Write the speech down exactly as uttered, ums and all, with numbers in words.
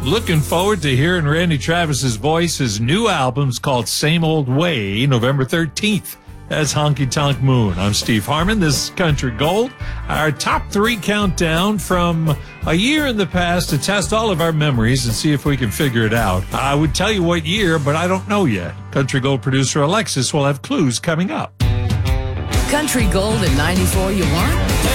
Looking forward to hearing Randy Travis's voice. His new album's called Same Old Way, November thirteenth. That's Honky Tonk Moon. I'm Steve Harmon. This is Country Gold. Our top three countdown from a year in the past to test all of our memories and see if we can figure it out. I would tell you what year, but I don't know yet. Country Gold producer Alexis will have clues coming up. Country Gold at ninety-four you want?